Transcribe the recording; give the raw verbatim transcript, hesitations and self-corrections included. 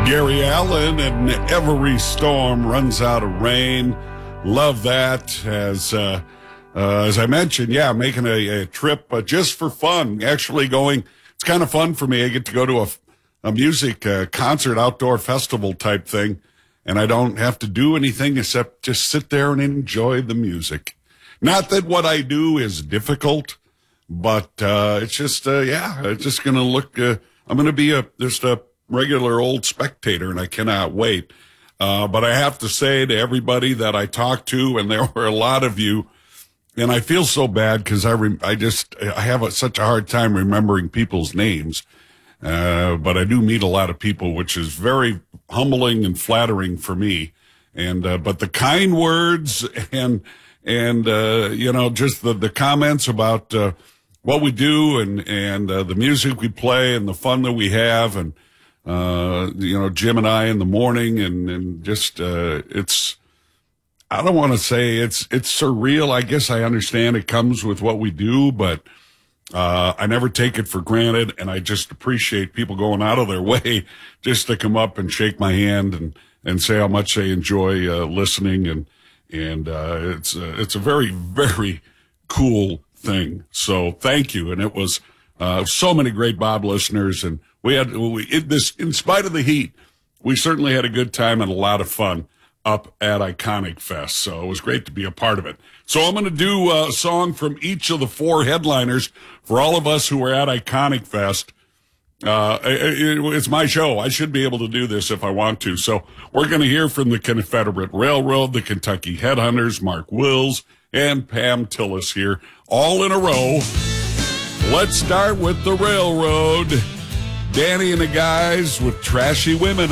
Gary Allen and Every Storm Runs Out of Rain. Love that. As uh, uh, as I mentioned, yeah, making a, a trip uh, just for fun. Actually going, it's kind of fun for me. I get to go to a, a music uh, concert, outdoor festival type thing, and I don't have to do anything except just sit there and enjoy the music. Not that what I do is difficult, but uh, it's just, uh, yeah, it's just going to look, uh, I'm going to be a just a regular old spectator, and I cannot wait. Uh, but I have to say to everybody that I talked to, and there were a lot of you, and I feel so bad because I, re- I just, I have a, such a hard time remembering people's names. Uh, but I do meet a lot of people, which is very humbling and flattering for me. And, uh, but the kind words and, and, uh, you know, just the, the comments about, uh, what we do and, and, uh, the music we play and the fun that we have and, uh, you know, Jim and I in the morning and, and just, uh, it's, I don't want to say it's, it's surreal. I guess I understand it comes with what we do, but, uh, I never take it for granted. And I just appreciate people going out of their way just to come up and shake my hand and, and say how much they enjoy, uh, listening. And, and, uh, it's, uh, it's a very, very cool thing. So thank you. And it was, uh, so many great Bob listeners, and we had, we, it, this, in spite of the heat, we certainly had a good time and a lot of fun up at Iconic Fest. So it was great to be a part of it. So I'm going to do a song from each of the four headliners for all of us who were at Iconic Fest. Uh, it, it, it's my show. I should be able to do this if I want to. So we're going to hear from the Confederate Railroad, the Kentucky Headhunters, Mark Wills, and Pam Tillis here, all in a row. Let's start with the Railroad. Danny and the guys with Trashy Women.